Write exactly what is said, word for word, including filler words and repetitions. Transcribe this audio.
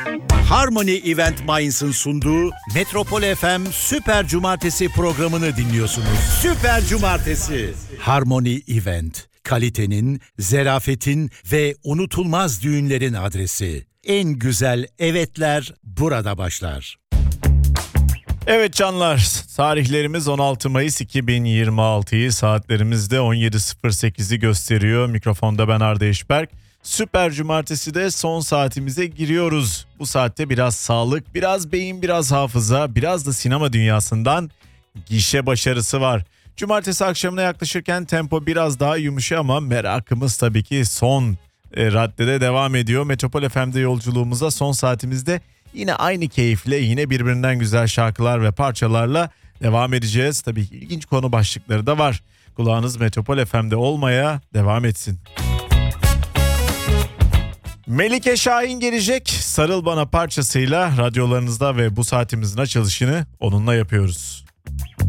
Harmony Event Mainz'ın sunduğu Metropol F M Süper Cumartesi programını dinliyorsunuz. Süper Cumartesi. Harmony Event. Kalitenin, zarafetin ve unutulmaz düğünlerin adresi. En güzel evetler burada başlar. Evet canlar, tarihlerimiz on altı Mayıs iki bin yirmi altıyı, saatlerimizde on yedi sıfır sekizi gösteriyor. Mikrofonda ben Arda Eşberk. Süper Cumartesi de son saatimize giriyoruz. Bu saatte biraz sağlık, biraz beyin, biraz hafıza, biraz da sinema dünyasından gişe başarısı var. Cumartesi akşamına yaklaşırken tempo biraz daha yumuşuyor ama merakımız tabii ki son e, raddede devam ediyor. Metropol F M'de yolculuğumuza son saatimizde yine aynı keyifle, yine birbirinden güzel şarkılar ve parçalarla devam edeceğiz. Tabii ki ilginç konu başlıkları da var. Kulağınız Metropol F M'de olmaya devam etsin. Melike Şahin gelecek. Sarıl Bana parçasıyla radyolarınızda ve bu saatimizin açılışını onunla yapıyoruz.